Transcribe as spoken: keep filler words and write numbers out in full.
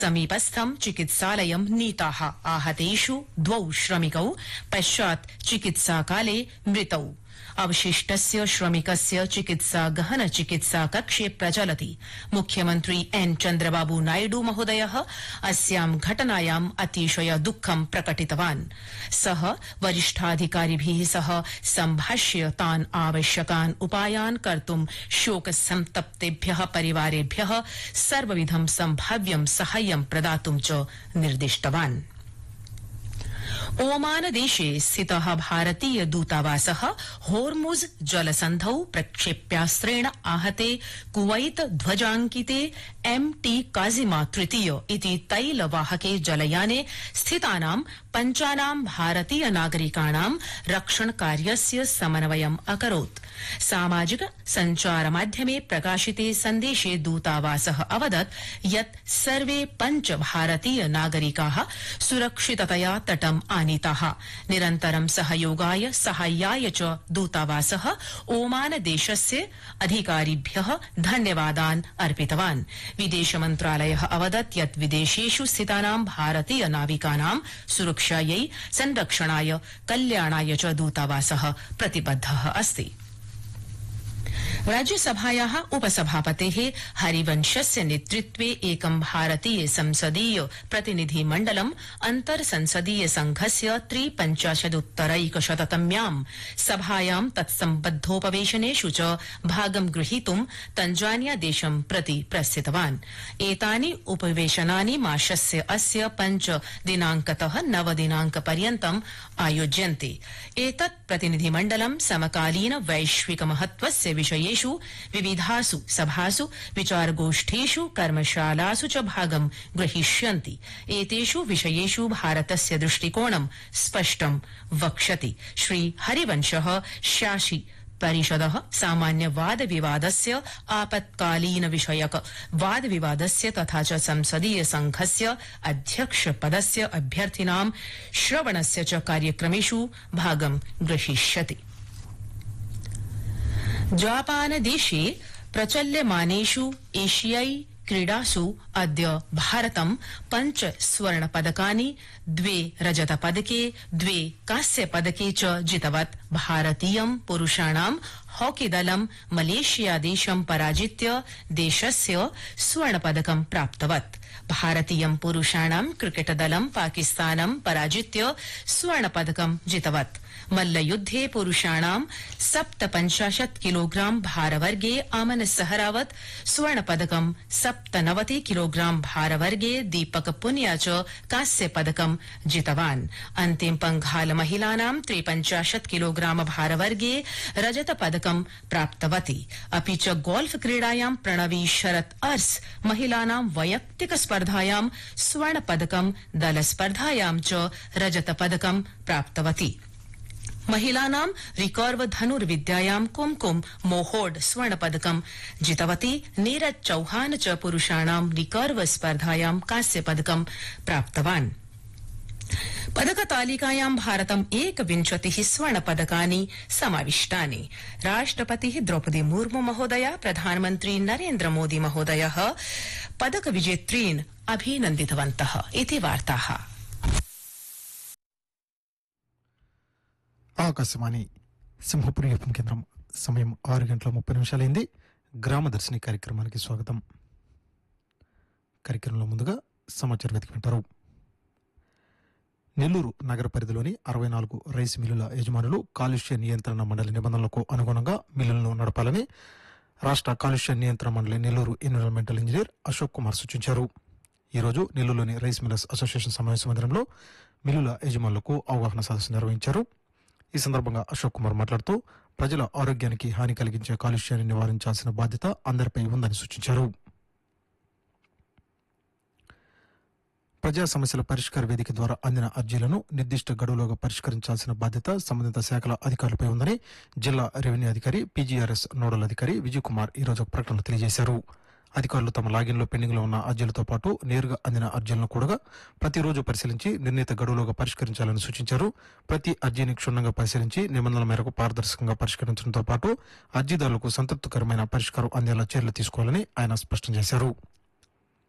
समीपस्थं चिकित्सालयं नीताः। आहतेषु द्वौ श्रमिकौ पश्चात् चिकित्साकाले मृतौ। अवशिष्टस्य श्रमिकस्य चिकित्सा गहन चिकित्सा कक्षे प्रचलति। मुख्यमन्त्री एन चन्द्रबाबू नायडू महोदयः अस्यां घटनायाम् अतिशय दुःखं प्रकटितवान्। सः वरिष्ठाधिकारिभिः सह सम्भाष्य तान् आवश्यकान् उपायान् कर्तुं शोकसन्तप्तेभ्यः परिवारेभ्यः सर्वविधं सम्भाव्यं साहाय्यं प्रदातुं च निर्दिष्टवान्। ओमान देशे स्थितः भारतीय दूतावासः होर्मुज जलसन्धौ प्रक्षेप्यास्त्रेण आहते कुवैत ध्वजाङ्किते एम टी काजिमा तृतीय इति तैलवाहके जलयाने स्थितानां पञ्चानां भारतीय नागरिकाणां रक्षणकार्यस्य समन्वयम् अकरोत्। सामाजिक सञ्चार माध्यमे प्रकाशिते सन्देशे दूतावासः अवदत् यत् सर्वे पञ्च भारतीय नागरिकाः सुरक्षिततया तटम् आनीताः। निरन्तरं सहयोगाय साहाय्याय च दूतावासः ओमान देशस्य अधिकारिभ्यः धन्यवादान् अर्पितवान्। विदेश मन्त्रालयः अवदत् यत् विदेशेषु स्थितानां भारतीय नाविकानां सुरक्षायै संरक्षणाय कल्याणाय च दूतावासः प्रतिबद्धः अस्ति। राज्यसभायाः उपसभापतेः हरिवंशस्य नेतृत्वे एकं भारतीय संसदीय प्रतिनिधिमण्डलम् अन्तर्संसदीय संघस्य त्रिपञ्चाशदुत्तरैकशततम्यां सभायां तत्सम्बद्धोपवेशनेषु च भागं गृहीतुं तंजानिया देशं प्रति प्रस्थितवान्। एतानि उपवेशनानि मासस्य अस्य पञ्च दिनांकतः नव दिनांकपर्यन्तम् आयोज्यन्ते। एतत् प्रतिनिधिमण्डलं समकालीन वैश्विक महत्वस्य विषयेषु विविधासु सभासु विचारगोष्ठीषु कर्मशालासु च भागं ग्रहीष्यन्ति। एतेषु विषयेषु भारतस्य दृष्टिकोणं स्पष्टं वक्ष्यति। श्री हरिवंशः शासि परिषदः सामान्य वाद विवादस्य आपत्कालीन विषयक वाद विवादस्य तथा च संसदीय संघस्य अध्यक्ष पदस्य अभ्यर्थिनां श्रवणस्य च कार्यक्रमेषु भागं ग्रहीष्यति। जापान देशे प्रचल्यमानेषु एशियाई क्रीडासु अद्य भारतं पञ्च स्वर्ण पदकानि द्वे रजत पदके द्वे कांस्य पदके च जितवत्। भारतीयं पुरुषाणां हॉकी दलं मलेशिया देशं पराजित्य देशस्य स्वर्ण पदकं प्राप्तवत्। भारतीयं पुरुषाणां क्रिकेट दलं पाकिस्तानं पराजित्य स्वर्ण पदकं जितवत्। मल्लयुद्धे पुरुषाणां सप्तपञ्चाशत् किलोग्राम भारवर्गे आमन सहरावत स्वर्ण पदकं सप्तनवति किलोग्राम भारवर्गे दीपक पुनिया च कांस्य पदकं जितवान्। अन्तिम पंघाल महिलानां त्रिपञ्चाशत् किलोग्राम भारवर्गे रजत पदकं प्राप्तवती। अपि च गोल्फ क्रीडायां प्रणवी शरत अर्स महिलानां वैयक्तिक स्पर्धायां स्वर्ण पदकं दलस्पर्धायां च रजत पदकं प्राप्तवती। महिलानां रिकर्व धनुर्विद्यायां कुमकुम मोहोड स्वर्ण पदकं जितवती। नीरज चौहान च पुरुषाणां रिकर्व स्पर्धायां कांस्य पदकं प्राप्तवान्। पदक तालिकायां भारतम् एकविंशतिः स्वर्ण पदकानि समाविष्टानि। राष्ट्रपतिः द्रौपदी मुर्मू महोदया प्रधानमन्त्री नरेन्द्र मोदी महोदयः पदक विजेत्रीन् अभिनन्दितवन्तः इति वार्ताः। ఆకాశవాణి సింహపురి ఎఫ్ఎం కేంద్రం సమయం ఆరు గంటల ముప్పై నిమిషాలైంది. గ్రామదర్శిని కార్యక్రమానికి స్వాగతం. కార్యక్రమంలో ముందుగా సమాచార గతికి వింటారు. నెల్లూరు నగర పరిధిలోని అరవై నాలుగు రైస్ మిల్లుల యజమానులు కాలుష్య నియంత్రణ మండలి నిబంధనలకు అనుగుణంగా మిల్లులను నడపాలని రాష్ట్ర కాలుష్య నియంత్రణ మండలి నెల్లూరు ఎన్విరాన్మెంటల్ ఇంజనీర్ అశోక్ కుమార్ సూచించారు. ఈరోజు నెల్లూరులోని రైస్ మిల్లర్స్ అసోసియేషన్ సమావేశ మందిరంలో మిల్లుల యజమానులకు అవగాహన సదస్సు నిర్వహించారు. ఈ సందర్భంగా అశోక్ కుమార్ మాట్లాడుతూ ప్రజల ఆరోగ్యానికి హాని కలిగించే కాలుష్యాన్ని నివారించాల్సిన బాధ్యత అందరిపై ఉందని సూచించారు. ప్రజా సమస్యల పరిష్కార వేదిక ద్వారా అందిన అర్జీలను నిర్దిష్ట గడువులోగా పరిష్కరించాల్సిన బాధ్యత సంబంధిత శాఖల అధికారులపై ఉందని జిల్లా రెవెన్యూ అధికారి పీజీఆర్ఎస్ నోడల్ అధికారి విజయ్ కుమార్ ఈరోజు ప్రకటనలో తెలియజేశారు. అధికారులు తమ లాగిన్లో పెండింగ్లో ఉన్న అర్జీలతో పాటు నేరుగా అందిన అర్జీలను కూడా ప్రతిరోజు పరిశీలించి నిర్ణీత గడువులోగా పరిష్కరించాలని సూచించారు. ప్రతి అర్జీని క్షుణ్ణంగా పరిశీలించి నిబంధనల మేరకు పారదర్శకంగా పరిష్కరించడంతో పాటు అర్జీదారులకు సంతృప్తికరమైన పరిష్కారం అందేలా చర్యలు తీసుకోవాలని ఆయన స్పష్టం చేశారు.